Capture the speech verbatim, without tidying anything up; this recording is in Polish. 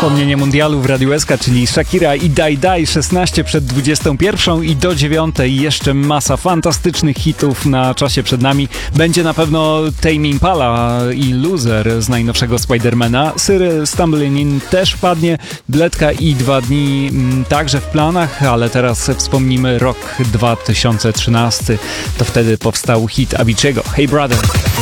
Wspomnienie mundialu w Radiu S K, czyli Shakira i Dai Dai, szesnaście przed dwudziestą pierwszą i do dziewiątej jeszcze masa fantastycznych hitów na czasie przed nami. Będzie na pewno Tame Impala i Loser z najnowszego Spidermana. Syry Stumbling In też wpadnie, Bledka i Dwa dni m, także w planach, ale teraz wspomnimy rok dwa tysiące trzynasty. To wtedy powstał hit Avicii'ego, Hey Brother.